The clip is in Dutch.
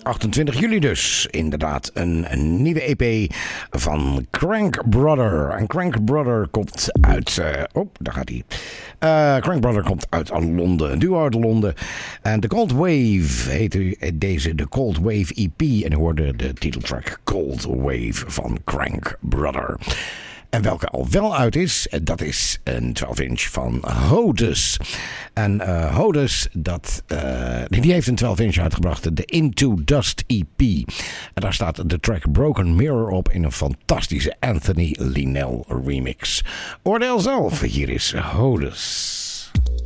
28 juli dus, inderdaad, een nieuwe EP van Crank Brother. En Crank Brother komt uit... daar gaat hij. Crank Brother komt uit Londen, een duo uit Londen. En The Cold Wave heet deze, de Cold Wave EP. En u hoorde de titeltrack Cold Wave van Crank Brother. En welke al wel uit is, dat is een 12-inch van Hodus. En Hodus, die heeft een 12-inch uitgebracht, de Into Dust EP. En daar staat de track Broken Mirror op in een fantastische Anthony Linnell remix. Oordeel zelf, hier is Hodus.